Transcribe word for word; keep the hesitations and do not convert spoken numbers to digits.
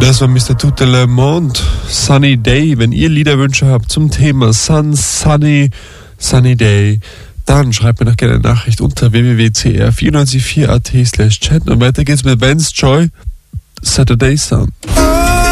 Das war Mister Tout Le Monde, Sunny Day. Wenn ihr Liederwünsche habt zum Thema Sun, Sunny, Sunny Day, dann schreibt mir doch gerne eine Nachricht unter w w w punkt c r vier neun vier punkt a t slash chat. Und weiter geht's mit Vance Joy, Saturday Sun.